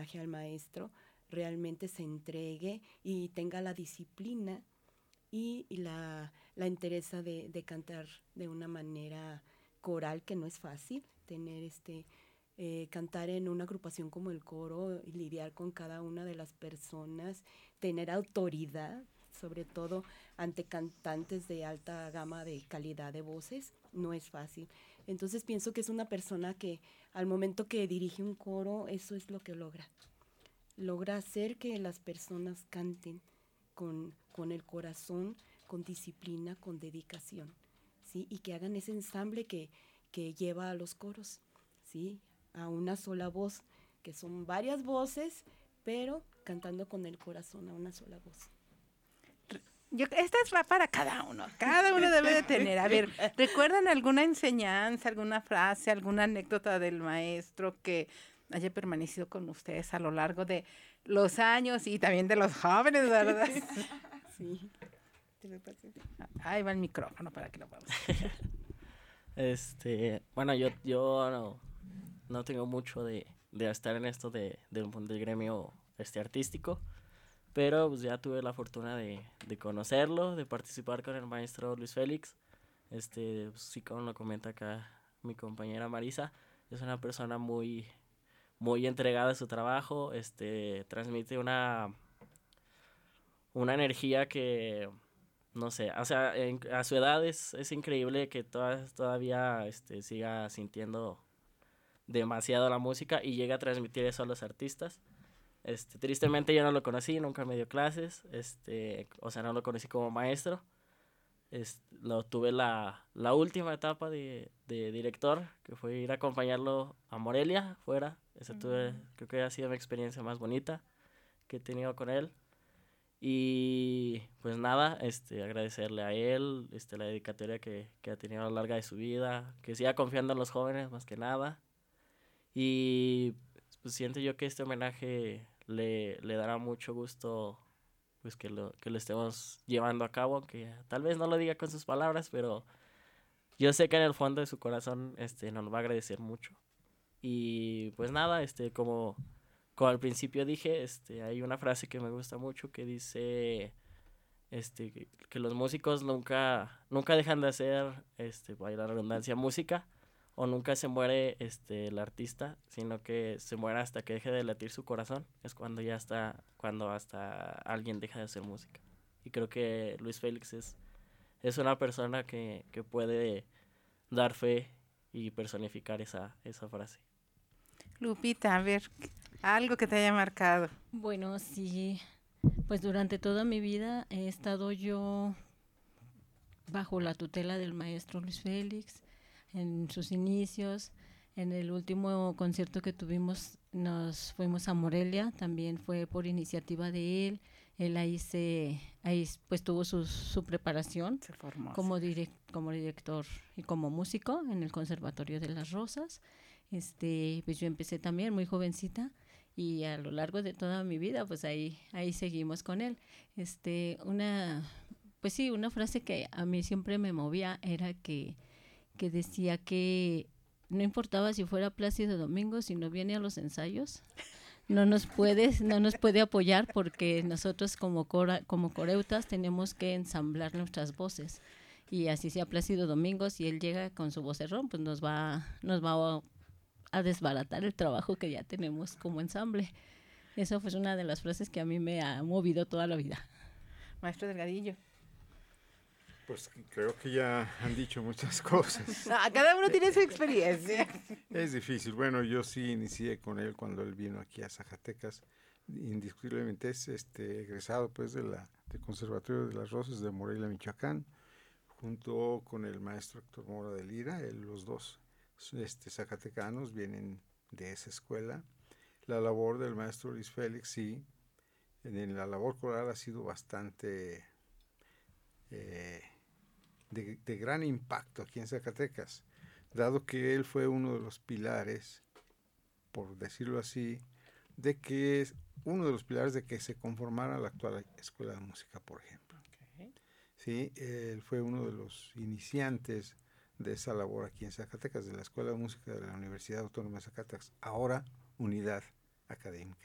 homenaje al maestro, realmente se entregue y tenga la disciplina y la entereza de cantar de una manera coral, que no es fácil, tener cantar en una agrupación como el coro y lidiar con cada una de las personas, tener autoridad, sobre todo ante cantantes de alta gama de calidad de voces, no es fácil. Entonces pienso que es una persona que al momento que dirige un coro, eso es lo que logra hacer que las personas canten con el corazón, con disciplina, con dedicación, ¿sí? Y que hagan ese ensamble que lleva a los coros, ¿sí? A una sola voz, que son varias voces, pero cantando con el corazón a una sola voz. Esta es para cada uno debe de tener. A ver, ¿recuerdan alguna enseñanza, alguna frase, alguna anécdota del maestro que haya permanecido con ustedes a lo largo de los años y también de los jóvenes, verdad? Sí. Ahí va el micrófono para que lo podamos. Bueno, yo no tengo mucho de estar en esto del gremio artístico, pero pues ya tuve la fortuna de conocerlo, de participar con el maestro Luis Félix. Pues, sí, como lo comenta acá mi compañera Marisa, es una persona muy, muy entregada a su trabajo, transmite una energía que, no sé, o sea, a su edad es increíble que todavía siga sintiendo demasiado la música y llega a transmitir eso a los artistas. Tristemente yo no lo conocí, nunca me dio clases, o sea, no lo conocí como maestro. Lo tuve la última etapa de director, que fue ir a acompañarlo a Morelia, fuera. Creo que ha sido mi experiencia más bonita que he tenido con él. Y pues nada, agradecerle a él, la dedicatoria que ha tenido a lo largo de su vida, que siga confiando en los jóvenes más que nada. Y pues siento yo que este homenaje le dará mucho gusto, pues que lo estemos llevando a cabo, aunque tal vez no lo diga con sus palabras, pero yo sé que en el fondo de su corazón nos va a agradecer mucho. Y pues nada, como al principio dije, hay una frase que me gusta mucho que dice que los músicos nunca dejan de hacer, vaya la redundancia, música, o nunca se muere el artista, sino que se muere hasta que deje de latir su corazón. Es cuando hasta alguien deja de hacer música. Y creo que Luis Félix es una persona que puede dar fe y personificar esa frase. Lupita, a ver, algo que te haya marcado. Bueno, sí, pues durante toda mi vida he estado yo bajo la tutela del maestro Luis Félix, en sus inicios. En el último concierto que tuvimos nos fuimos a Morelia, también fue por iniciativa de él. Él ahí pues tuvo su preparación como director y como músico en el Conservatorio de las Rosas. Pues yo empecé también muy jovencita y a lo largo de toda mi vida pues ahí seguimos con él. Pues sí, una frase que a mí siempre me movía era que decía que no importaba si fuera Plácido Domingo, si no viene a los ensayos, no nos puede apoyar, porque nosotros como coreutas tenemos que ensamblar nuestras voces, y así sea Plácido Domingo, si él llega con su vocerrón, pues nos va a desbaratar el trabajo que ya tenemos como ensamble. Eso fue una de las frases que a mí me ha movido toda la vida. Maestro Delgadillo. Pues creo que ya han dicho muchas cosas. Cada uno tiene su experiencia. Es difícil. Bueno, yo sí inicié con él cuando él vino aquí a Zacatecas. Indiscutiblemente es egresado pues del Conservatorio de las Rosas de Morelia, Michoacán, junto con el maestro Héctor Mora de Lira. Los dos zacatecanos vienen de esa escuela. La labor del maestro Luis Félix, sí, en la labor coral ha sido bastante de gran impacto aquí en Zacatecas, dado que él fue uno de los pilares, por decirlo así, de que se conformara la actual Escuela de Música, por ejemplo. Okay. Sí, él fue uno de los iniciantes de esa labor aquí en Zacatecas, de la Escuela de Música de la Universidad Autónoma de Zacatecas, ahora Unidad Académica